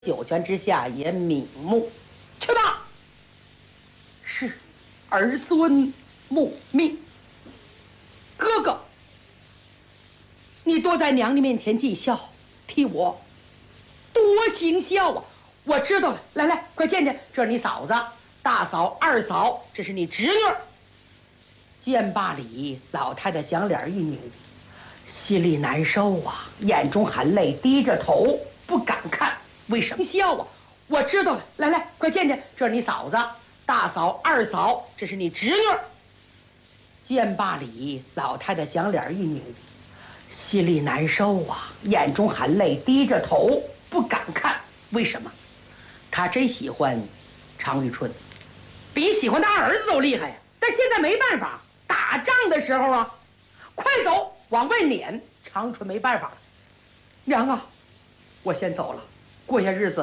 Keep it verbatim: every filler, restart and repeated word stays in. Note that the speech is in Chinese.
九泉之下也瞑目。去吧！是儿孙慕命。哥哥，你多在娘娘面前尽孝，替我多行孝啊！我知道了，来来，快见见，这是你嫂子、大嫂、二嫂，这是你侄女。见罢礼，老太太讲脸一扭，心里难受啊，眼中含泪，低着头不敢看。为什么笑啊？我知道了，来来，快见见，这是你嫂子、大嫂、二嫂，这是你侄女。见罢礼，老太太讲脸一扭，心里难受啊，眼中含泪，低着头不敢看。为什么？她真喜欢常遇春，比喜欢他儿子都厉害呀。但现在没办法，打仗的时候啊，快走，往外撵。常春没办法了，娘啊，我先走了，过些日子